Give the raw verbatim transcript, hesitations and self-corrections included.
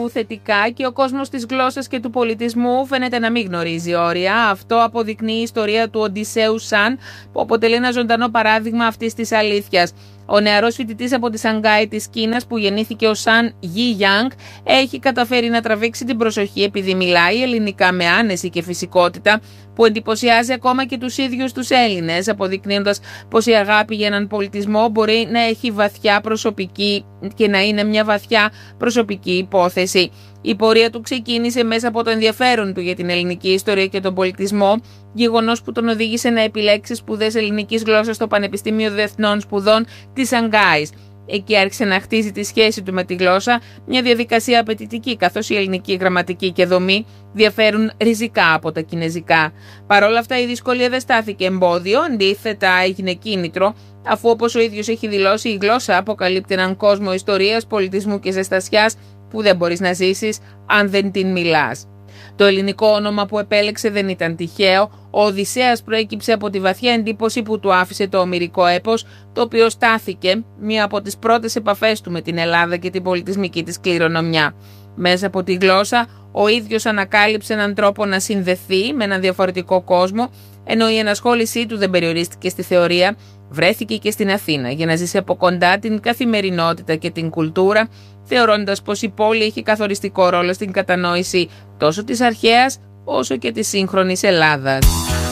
αλλού θετικά και ο κόσμος της γλώσσας και του πολιτισμού φαίνεται να μην γνωρίζει όρια. Αυτό αποδεικνύει η ιστορία του Οντισέου Σαν, που αποτελεί ένα ζωντανό παράδειγμα αυτής της αλήθειας. Ο νεαρός φοιτητής από τη Σανγκάη της Κίνας, που γεννήθηκε ο Σαν Γι Γιάνγκ, έχει καταφέρει να τραβήξει την προσοχή επειδή μιλάει ελληνικά με άνεση και φυσικότητα, που εντυπωσιάζει ακόμα και τους ίδιους τους Έλληνες, αποδεικνύοντας πως η αγάπη για έναν πολιτισμό μπορεί να έχει βαθιά προσωπική και να είναι μια βαθιά προσωπική υπόθεση. Η πορεία του ξεκίνησε μέσα από το ενδιαφέρον του για την ελληνική ιστορία και τον πολιτισμό, γεγονός που τον οδήγησε να επιλέξει σπουδές ελληνικής γλώσσας στο Πανεπιστήμιο Διεθνών Σπουδών της Σανγκάης. Εκεί άρχισε να χτίζει τη σχέση του με τη γλώσσα, μια διαδικασία απαιτητική, καθώς η ελληνική γραμματική και δομή διαφέρουν ριζικά από τα κινεζικά. Παρ' όλα αυτά, η δυσκολία δεν στάθηκε εμπόδιο, αντίθετα έγινε κίνητρο, αφού, όπως ο ίδιος έχει δηλώσει, η γλώσσα αποκαλύπτει έναν κόσμο ιστορίας, πολιτισμού και ζεστασιάς που δεν μπορείς να ζήσεις αν δεν την μιλάς. Το ελληνικό όνομα που επέλεξε δεν ήταν τυχαίο. Ο Οδυσσέας προέκυψε από τη βαθιά εντύπωση που του άφησε το ομηρικό έπος, το οποίο στάθηκε μία από τις πρώτες επαφές του με την Ελλάδα και την πολιτισμική της κληρονομιά. Μέσα από τη γλώσσα, ο ίδιος ανακάλυψε έναν τρόπο να συνδεθεί με έναν διαφορετικό κόσμο, ενώ η ενασχόλησή του δεν περιορίστηκε στη θεωρία, βρέθηκε και στην Αθήνα για να ζήσει από κοντά την καθημερινότητα και την κουλτούρα, θεωρώντας πως η πόλη έχει καθοριστικό ρόλο στην κατανόηση τόσο της αρχαίας όσο και της σύγχρονης Ελλάδας.